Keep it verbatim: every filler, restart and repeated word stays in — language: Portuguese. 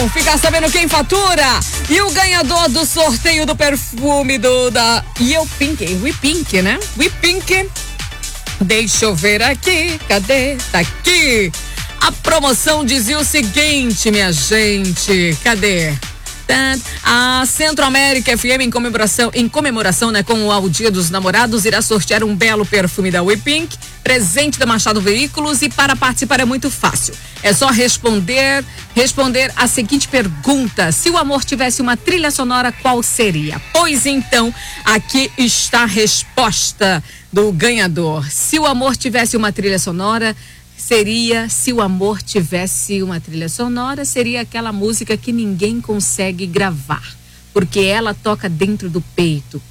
Ficar sabendo quem fatura e o ganhador do sorteio do perfume do da You Pink, We Pink, né? We Pink. Deixa eu ver aqui, cadê? Tá aqui. A promoção dizia o seguinte, minha gente, cadê? A Centro América F M, em comemoração, em comemoração, né, com o Dia dos Namorados, irá sortear um belo perfume da We Pink, presente da Machado Veículos, e para participar é muito fácil. É só responder, responder a seguinte pergunta: se o amor tivesse uma trilha sonora, qual seria? Pois então, aqui está a resposta do ganhador. Se o amor tivesse uma trilha sonora, seria, se o amor tivesse uma trilha sonora, seria aquela música que ninguém consegue gravar, porque ela toca dentro do peito.